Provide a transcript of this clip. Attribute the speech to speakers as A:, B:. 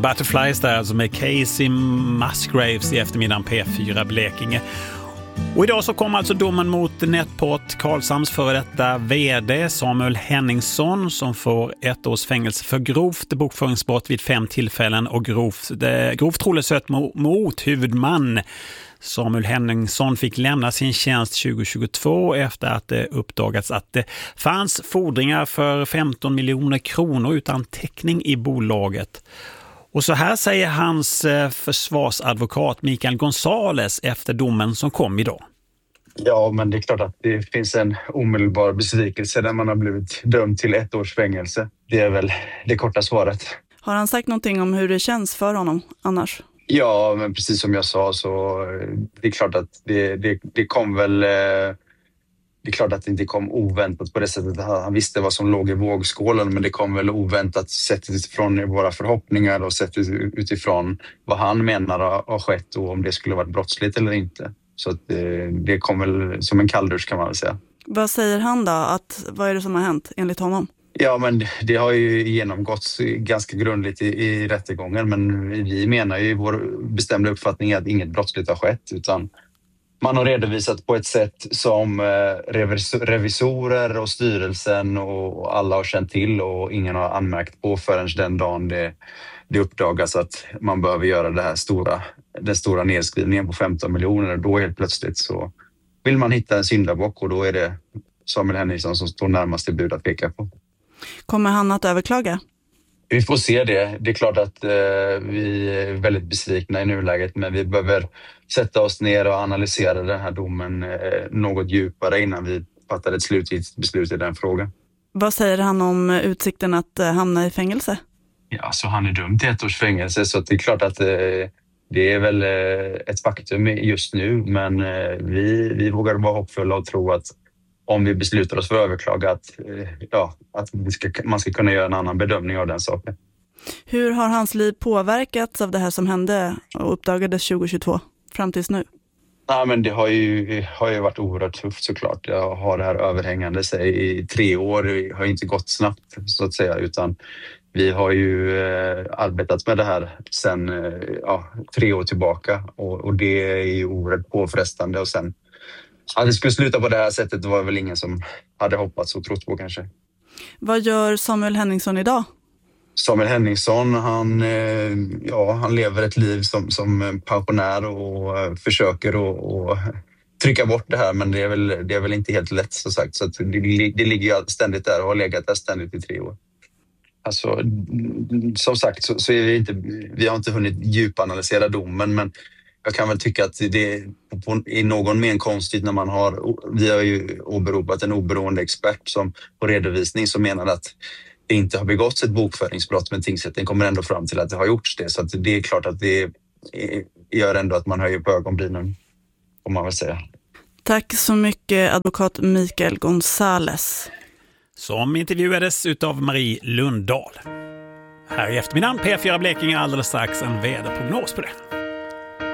A: Butterflies där, alltså med Casey Musgraves i eftermiddagen P4 Blekinge. Och idag så kom alltså domen mot Netport Karlshamns före detta vd Samuel Henningsson, som får 1 års fängelse för grovt bokföringsbrott vid 5 tillfällen och grovt trolöshet mot huvudman. Samuel Henningsson fick lämna sin tjänst 2022 efter att det uppdagats att det fanns fordringar för 15 miljoner kronor utan täckning i bolaget. Och så här säger hans försvarsadvokat Mikael Gonzales efter domen som kom idag.
B: Ja, men det är klart att det finns en omedelbar besvikelse när man har blivit dömd till 1 års fängelse. Det är väl det korta svaret.
C: Har han sagt någonting om hur det känns för honom annars?
B: Ja, men precis som jag sa så det är klart att det kom väl... Det är klart att det inte kom oväntat på det sättet. Han visste vad som låg i vågskålen, men det kom väl oväntat sett utifrån våra förhoppningar och sett utifrån vad han menar har skett och om det skulle varit brottsligt eller inte. Så att det kom väl som en kalldusch kan man väl säga.
C: Vad säger han då? Vad är det som har hänt enligt honom?
B: Ja, men det har ju genomgåtts ganska grundligt i rättegången, men vi menar ju vår bestämda uppfattning är att inget brottsligt har skett, utan man har redovisat på ett sätt som revisorer och styrelsen och alla har känt till och ingen har anmärkt på förrän den dagen det uppdagas att man behöver göra den stora nedskrivningen på 15 miljoner. Då helt plötsligt så vill man hitta en syndabock och då är det Samuel Henningsson som står närmast i bud att peka på.
C: Kommer han att överklaga?
B: Vi får se det. Det är klart att vi är väldigt besvikna i nuläget, men vi behöver sätta oss ner och analysera den här domen något djupare innan vi fattar ett slutgiltigt beslut i den frågan.
C: Vad säger han om utsikten att hamna i fängelse?
B: Ja, så han är dömd till 1 års fängelse, så det är klart att det är väl ett faktum just nu, men vi vågar vara hoppfulla och tro att om vi beslutar oss för att överklaga att man ska kunna göra en annan bedömning av den saken.
C: Hur har hans liv påverkats av det här som hände och uppdagades 2022 fram tills nu?
B: Ja, men det har ju varit oerhört tufft såklart. Jag har det här överhängande sig i 3 år. Det har inte gått snabbt så att säga, utan vi har ju arbetat med det här sedan 3 år tillbaka och det är ju oerhört påfrestande och sen att det skulle sluta på det här sättet var väl ingen som hade hoppats och trott på kanske.
C: Vad gör Samuel Henningsson idag?
B: Samuel Henningsson, han lever ett liv som pensionär och försöker att trycka bort det här, men det är väl inte helt lätt så sagt. Så att det ligger ständigt där och har legat där ständigt i 3 år. Alltså, som sagt så är vi har inte hunnit djupanalysera domen, men jag kan väl tycka att det är någon men konstigt när vi har ju åberopat en oberoende expert som på redovisning som menar att det inte har begåtts ett bokföringsbrott, men tingsrätten kommer ändå fram till att det har gjorts det. Så att det är klart att det gör ändå att man höjer på ögonbrynen, om man vill säga.
C: Tack så mycket advokat Mikael Gonzales.
A: Som intervjuades utav Marie Lundahl. Här i eftermiddagen P4 Blekinge alldeles strax en väderprognos på det.